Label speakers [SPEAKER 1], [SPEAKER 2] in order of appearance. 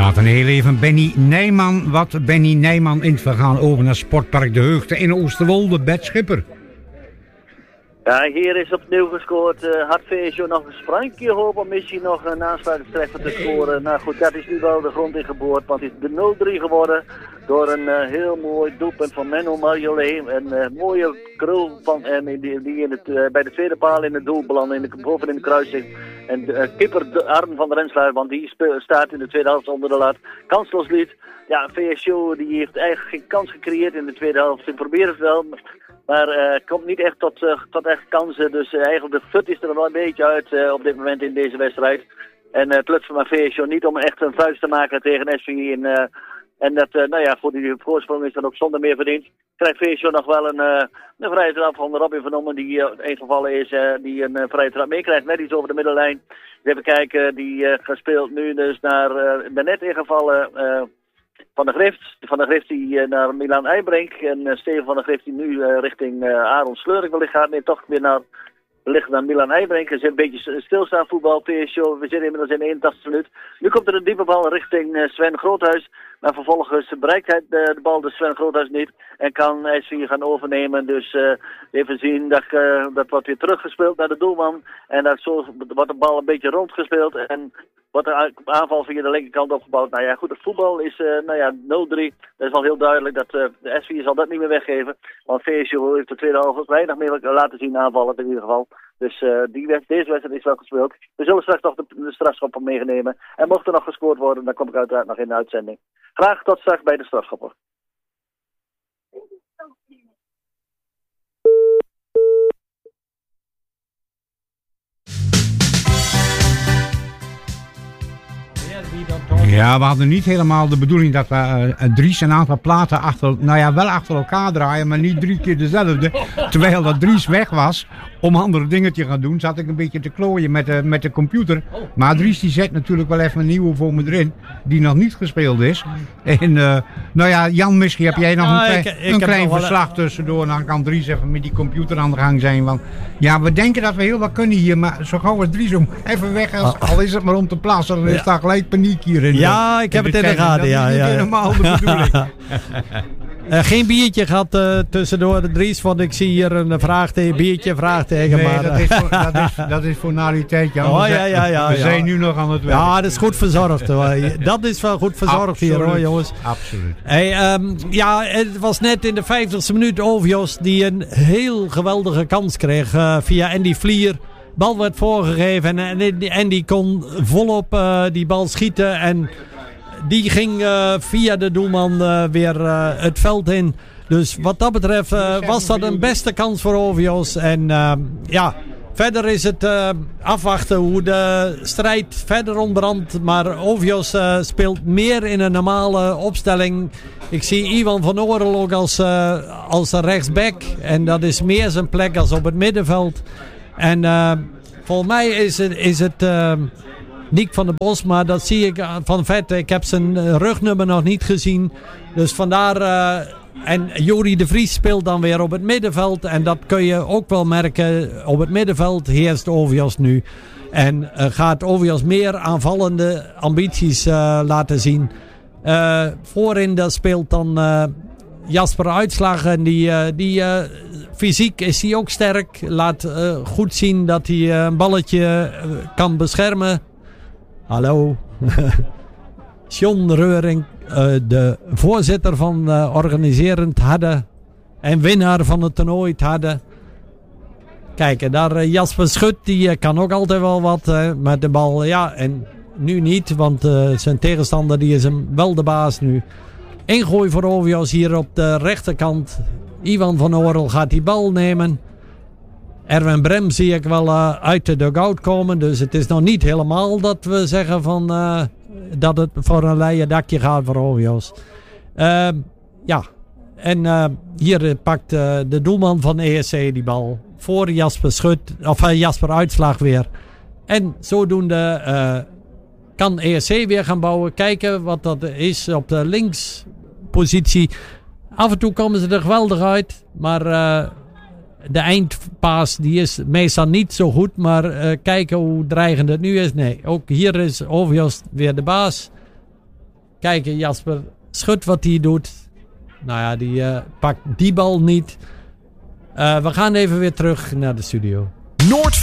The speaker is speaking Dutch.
[SPEAKER 1] laten heel even Benny Nijman. Wat Benny Nijman in het vergaan over naar Sportpark De Heugden in Oosterwolde, Bert Schipper.
[SPEAKER 2] Ja, hier is opnieuw gescoord. Had VSO nog een sprankje hoop om misschien nog een aansluitingstreffer te scoren. Nou goed, dat is nu wel de grond ingeboord, want het is de 0-3 geworden. Door een heel mooi doelpunt van Menno Marjolein. Een mooie krul van die bij de tweede paal in het doel belandde, boven in de kruising. En kipper Arn van der Rensluis, want die staat in de tweede helft onder de lat. Kansloos lied. Ja, VSO die heeft eigenlijk geen kans gecreëerd in de tweede helft. Ze proberen het wel, maar komt niet echt tot echt kansen. Dus eigenlijk de fut is er wel een beetje uit op dit moment in deze wedstrijd. En het lukt van VSO niet om echt een vuist te maken tegen SVI. En dat, voor die voorsprong is dan ook zonder meer verdiend. Krijgt VSO nog wel een vrije trap van Robin van Ommen, die ingevallen is, die een vrije trap meekrijgt, net iets over de middenlijn. Even kijken, die gespeeld nu dus naar de net ingevallen Van der Grift die naar Milan Eijbrink. En Steven van der Grift die nu richting Aaron Sleuring wellicht gaat. Nee, toch weer naar Milan Eijbrink. Er zit een beetje stilstaan voetbal. PSO, we zitten inmiddels in de 81e minuut. Nu komt er een diepe bal richting Sven Groothuis. Maar vervolgens bereikt hij de bal de Sven Groothuis niet. En kan SV gaan overnemen. Dus even zien, dat wordt weer teruggespeeld naar de doelman. En dat zo wordt de bal een beetje rondgespeeld. En wordt de aanval via de linkerkant opgebouwd. Nou ja, goed, het voetbal is 0-3. Dat is al heel duidelijk. Dat de SV zal dat niet meer weggeven. Want VSO heeft de tweede helft weinig meer laten zien aanvallen in ieder geval. Dus deze wedstrijd is wel gespeeld. We zullen straks nog de strafschoppen meenemen. En mocht er nog gescoord worden, dan kom ik uiteraard nog in de uitzending. Graag tot straks bij de strafschoppen.
[SPEAKER 1] Ja, we hadden niet helemaal de bedoeling dat we Dries een aantal platen wel achter elkaar draaien, maar niet 3 keer dezelfde. Terwijl dat Dries weg was om andere dingen te gaan doen, zat ik een beetje te klooien met de computer. Maar Dries die zet natuurlijk wel even een nieuwe voor me erin, die nog niet gespeeld is. En Jan, misschien heb jij nog een klein verslag tussendoor. Dan kan Dries even met die computer aan de gang zijn. Want ja, we denken dat we heel wat kunnen hier, maar zo gauw als Dries even weg is, al is het maar om te plassen, dan is daar gelijk paniek hierin.
[SPEAKER 3] Ja, ik heb het in de gaten.
[SPEAKER 1] Dat is niet helemaal de bedoeling.
[SPEAKER 3] Geen biertje gehad tussendoor de Dries, want ik zie hier een vraagteken, biertje, vraagteken.
[SPEAKER 1] Nee,
[SPEAKER 3] maar,
[SPEAKER 1] dat is voor nariteit, Jan.
[SPEAKER 3] We
[SPEAKER 1] zijn nu nog aan het werk.
[SPEAKER 3] Ja, dat is goed verzorgd. Dat is wel goed verzorgd. Absoluut, hier, hoor, jongens.
[SPEAKER 1] Absoluut.
[SPEAKER 3] Hey, het was net in de 50e minuut Ovios die een heel geweldige kans kreeg via Andy Vlier. Bal werd voorgegeven en die kon volop die bal schieten. En die ging via de doelman weer het veld in. Dus wat dat betreft was dat een beste kans voor Ovios. En verder is het afwachten hoe de strijd verder ontbrandt. Maar Ovios speelt meer in een normale opstelling. Ik zie Ivan van Oorl ook als rechtsback. En dat is meer zijn plek als op het middenveld. En volgens mij is het Nick van der Bos, maar dat zie ik van vet. Ik heb zijn rugnummer nog niet gezien. Dus vandaar. En Jori de Vries speelt dan weer op het middenveld. En dat kun je ook wel merken. Op het middenveld heerst Ovios nu. En gaat Ovios meer aanvallende ambities laten zien. Voorin dat speelt dan Jasper Uitslag. En die fysiek is hij ook sterk. Laat goed zien dat hij een balletje kan beschermen. Hallo. John Reuring, de voorzitter van organiserend Hadden. En winnaar van het toernooi Hadden. Kijk, daar Jasper Schut, die kan ook altijd wel wat met de bal. Ja, en nu niet, want zijn tegenstander die is hem wel de baas nu. Ingooi voor Ovios hier op de rechterkant. Ivan van Oorl gaat die bal nemen. Erwin Brem zie ik wel uit de dugout komen. Dus het is nog niet helemaal dat we zeggen van dat het voor een leien dakje gaat voor Ovios. En hier pakt de doelman van ESC die bal voor Jasper Uitslag weer. En zodoende kan ESC weer gaan bouwen. Kijken wat dat is op de linkspositie. Af en toe komen ze er geweldig uit. Maar de eindpaas die is meestal niet zo goed. Maar kijken hoe dreigend het nu is. Nee, ook hier is Ovios weer de baas. kijken, Jasper Schut wat hij doet. Nou ja, die pakt die bal niet. We gaan even weer terug naar de studio.
[SPEAKER 4] Noord